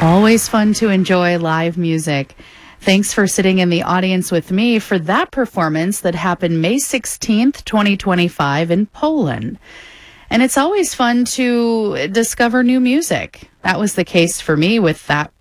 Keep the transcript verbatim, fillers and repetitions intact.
Always fun to enjoy live music. Thanks for sitting in the audience with me for that performance that happened May sixteenth, twenty twenty-five in Poland. And it's always fun to discover new music. That was the case for me with that